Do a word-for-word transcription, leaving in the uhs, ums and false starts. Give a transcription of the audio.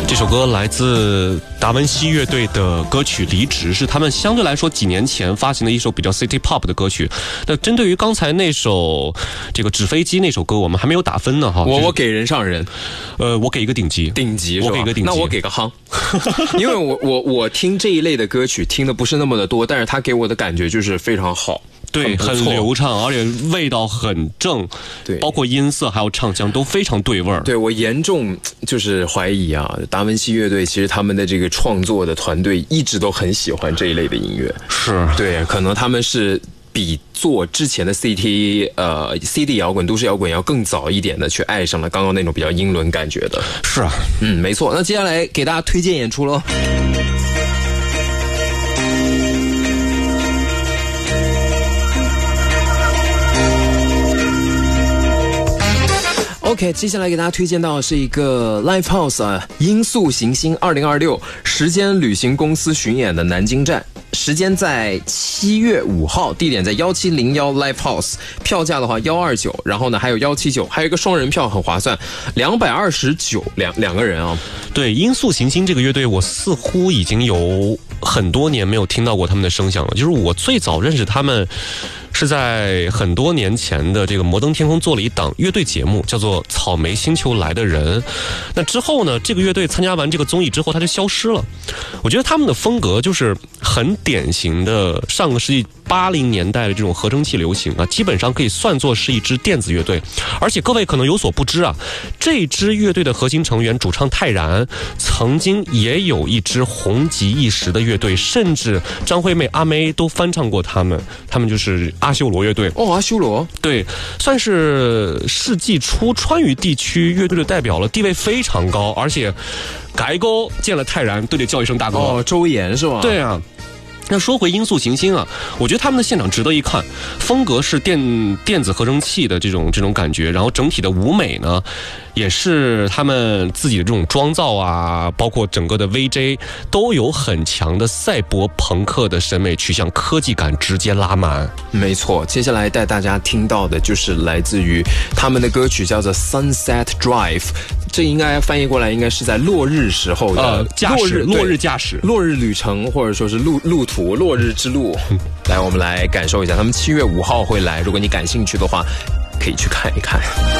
这首歌来自达文西乐队的歌曲《离职》，是他们相对来说几年前发行的一首比较 City Pop 的歌曲。那针对于刚才那首这个纸飞机那首歌，我们还没有打分呢哈。 我我给人上人， 呃，我给一个顶级， 顶级是吧？ 我给一个顶级， 那我给个夯，因为我我我听这一类的歌曲听的不是那么的多，但是他给我的感觉就是非常好。 对，很流畅，而且味道很正， 对， 包括音色还有唱腔都非常对味儿。 对，我严重就是怀疑啊，达文西乐队其实他们的这个创作的团队一直都很喜欢这一类的音乐， 是对， 可能他们是比做之前的 C T 呃 C D 摇滚、都市摇滚要更早一点的去爱上了刚刚那种比较英伦感觉的。 是啊， 嗯，没错。那接下来给大家推荐演出喽。OK， 接下来给大家推荐到的是一个 Live House 啊，音速行星二零二六时间旅行公司巡演的南京站，时间在七月五号，地点在一七零一 Live House， 票价的话一二九，然后呢还有一七九，还有一个双人票很划算，两百二十九两两个人啊。 对，音速行星这个乐队，我似乎已经有很多年没有听到过他们的声响了，就是我最早认识他们是在很多年前的这个摩登天空做了一档乐队节目，叫做草莓星球来的人。那之后呢，这个乐队参加完这个综艺之后，他就消失了。我觉得他们的风格就是很典型的上个世纪八零年代的这种合成器流行啊，基本上可以算作是一支电子乐队。而且各位可能有所不知啊，这支乐队的核心成员主唱泰然曾经也有一支红极一时的乐队，甚至张惠妹、阿妹都翻唱过他们，他们就是阿修罗乐队。 哦，阿修罗， 对，算是世纪初川渝地区乐队的代表了，地位非常高，而且改沟见了泰然都得叫一声大哥。 哦，周岩是吧？ 对啊。那说回音速行星啊，我觉得他们的现场值得一看，风格是电电子合成器的这种这种感觉，然后整体的舞美呢，也是他们自己的这种妆造啊，包括整个的 V J 都有很强的赛博朋克的审美取向，科技感直接拉满。 没错，接下来带大家听到的就是来自于他们的歌曲，叫做 Sunset Drive。这应该翻译过来，应该是在落日时候的、 呃、驾驶，落日驾驶， 落日旅程，或者说是路路途，落日之路。来，我们来感受一下，他们七月五号会来，如果你感兴趣的话，可以去看一看。